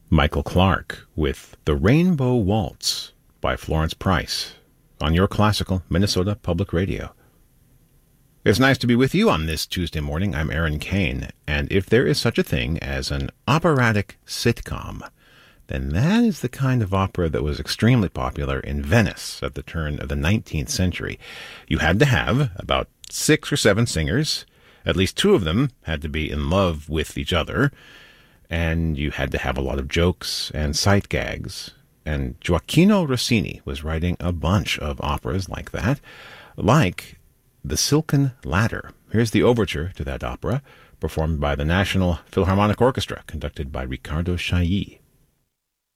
Michael Clarke with The Rainbow Waltz by Florence Price on your classical Minnesota Public Radio. It's nice to be with you on this Tuesday morning. I'm Aaron Kane, and if there is such a thing as an operatic sitcom, then that is the kind of opera that was extremely popular in Venice at the turn of the 19th century. You had to have about 6 or 7 singers. At least 2 of them had to be in love with each other, and you had to have a lot of jokes and sight gags. And Gioacchino Rossini was writing a bunch of operas like that, like The Silken Ladder. Here's the overture to that opera, performed by the National Philharmonic Orchestra, conducted by Riccardo Chailly.